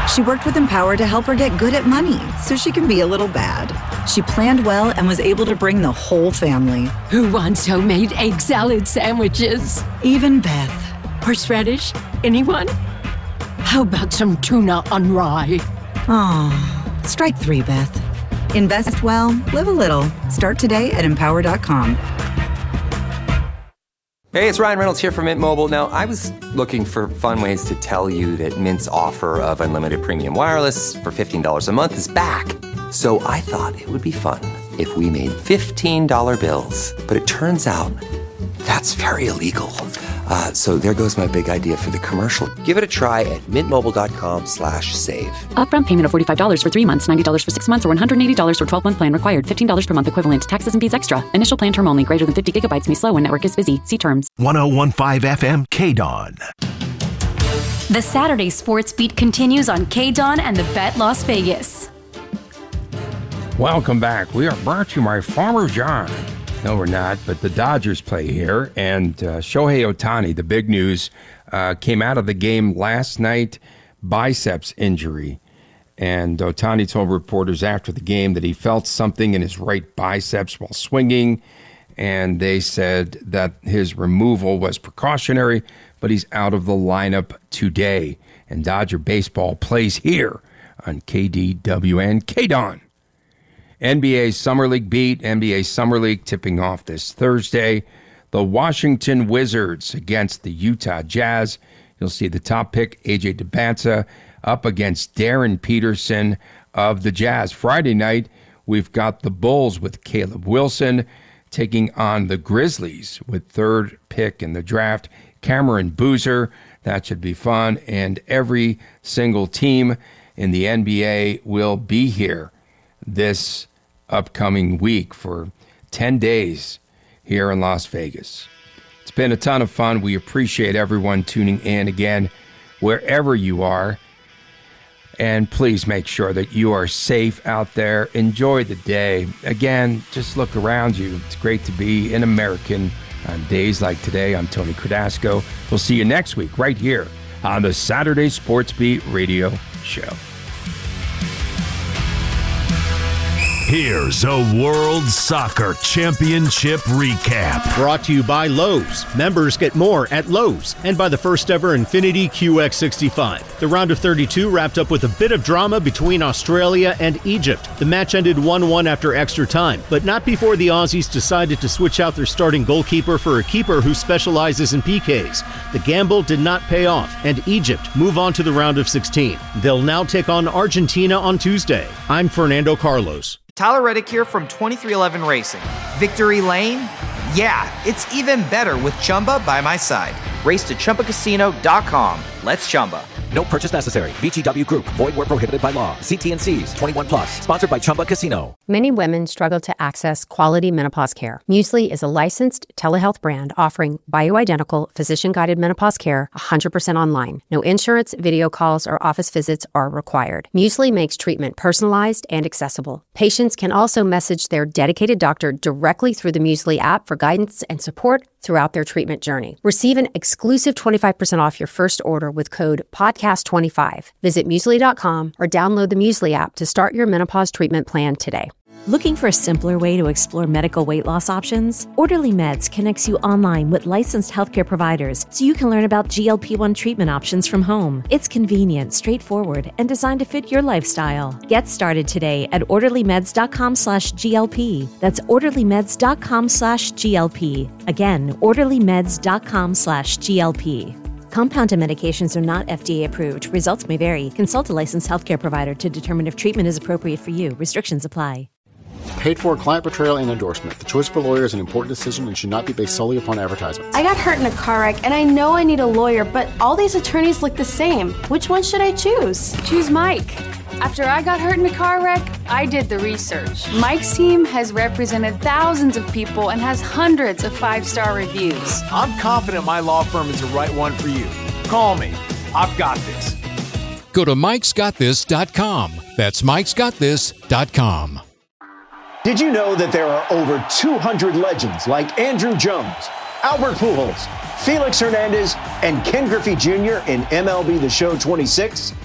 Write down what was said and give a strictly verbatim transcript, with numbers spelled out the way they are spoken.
She worked with Empower to help her get good at money so she can be a little bad. She planned well and was able to bring the whole family. Who wants homemade egg salad sandwiches? Even Beth. Horseradish? Anyone? How about some tuna on rye? Oh, strike three, Beth. Invest well, live a little. Start today at empower dot com. Hey, it's Ryan Reynolds here from Mint Mobile. Now, I was looking for fun ways to tell you that Mint's offer of unlimited premium wireless for fifteen dollars a month is back. So I thought it would be fun if we made fifteen dollar bills. But it turns out that's very illegal. Uh, so there goes my big idea for the commercial. Give it a try at mintmobile.com slash save. Upfront payment of forty-five dollars for three months, ninety dollars for six months, or one hundred eighty dollars for twelve-month plan required. fifteen dollars per month equivalent. Taxes and fees extra. Initial plan term only. Greater than fifty gigabytes may slow when network is busy. See terms. one oh one point five F M K D O N. The Saturday Sports Beat continues on K D O N and the Bet Las Vegas. Welcome back. We are brought to you by Farmer John. No, we're not, but the Dodgers play here, and uh, Shohei Ohtani, the big news, uh, came out of the game last night, biceps injury, and Ohtani told reporters after the game that he felt something in his right biceps while swinging, and they said that his removal was precautionary, but he's out of the lineup today, and Dodger baseball plays here on K D W N K D O N. N B A Summer League beat, N B A Summer League tipping off this Thursday. The Washington Wizards against the Utah Jazz. You'll see the top pick, A J Debnza, up against Darren Peterson of the Jazz. Friday night, we've got the Bulls with Caleb Wilson taking on the Grizzlies with third pick in the draft, Cameron Boozer. That should be fun. And every single team in the N B A will be here this upcoming week for ten days here in Las Vegas. It's been a ton of fun. We appreciate everyone tuning in again, wherever you are. And please make sure that you are safe out there. Enjoy the day. Again, just look around you. It's great to be an American on days like today. I'm Tony Cardasco. We'll see you next week right here on the Saturday Sports Beat Radio Show. Here's a World Soccer Championship recap. Brought to you by Lowe's. Members get more at Lowe's, and by the first ever Infiniti Q X sixty-five. The round of thirty-two wrapped up with a bit of drama between Australia and Egypt. The match ended one one after extra time, but not before the Aussies decided to switch out their starting goalkeeper for a keeper who specializes in P Ks. The gamble did not pay off, and Egypt move on to the round of sixteen. They'll now take on Argentina on Tuesday. I'm Fernando Carlos. Tyler Reddick here from twenty-three eleven Racing. Victory Lane? Yeah, it's even better with Chumba by my side. Race to Chumba Casino dot com. Let's Chumba. No purchase necessary. V G W Group. Void where prohibited by law. See T and C's. twenty-one plus. Sponsored by Chumba Casino. Many women struggle to access quality menopause care. Muesli is a licensed telehealth brand offering bioidentical, physician-guided menopause care one hundred percent online. No insurance, video calls, or office visits are required. Muesli makes treatment personalized and accessible. Patients can also message their dedicated doctor directly through the Muesli app for guidance and support throughout their treatment journey. Receive an exclusive twenty-five percent off your first order with code podcast twenty-five. Visit muesli dot com or download the Muesli app to start your menopause treatment plan today. Looking for a simpler way to explore medical weight loss options? Orderly Meds connects you online with licensed healthcare providers so you can learn about G L P one treatment options from home. It's convenient, straightforward, and designed to fit your lifestyle. Get started today at orderlymeds.com slash GLP. That's orderlymeds.com slash GLP. Again, orderlymeds.com slash GLP. Compounded medications are not F D A approved. Results may vary. Consult a licensed healthcare provider to determine if treatment is appropriate for you. Restrictions apply. Paid for client portrayal and endorsement. The choice of a lawyer is an important decision and should not be based solely upon advertisements. I got hurt in a car wreck and I know I need a lawyer, but all these attorneys look the same. Which one should I choose? Choose Mike. After I got hurt in a car wreck, I did the research. Mike's team has represented thousands of people and has hundreds of five-star reviews. I'm confident my law firm is the right one for you. Call me. I've got this. Go to mikes got this dot com. That's mikes got this dot com. Did you know that there are over two hundred legends like Andrew Jones, Albert Pujols, Felix Hernandez, and Ken Griffey Junior in M L B The Show twenty-six?